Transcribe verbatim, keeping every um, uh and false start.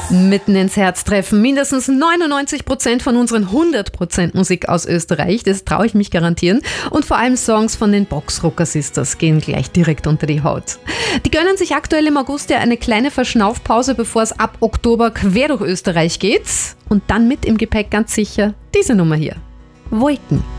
Mitten ins Herz treffen. Mindestens neunundneunzig Prozent von unseren hundert Prozent Musik aus Österreich. Das traue ich mich garantieren. Und vor allem Songs von den Boxrocker Sisters gehen gleich direkt unter die Haut. Die gönnen sich aktuell im August ja eine kleine Verschnaufpause, bevor es ab Oktober quer durch Österreich geht. Und dann mit im Gepäck ganz sicher diese Nummer hier. Wolken.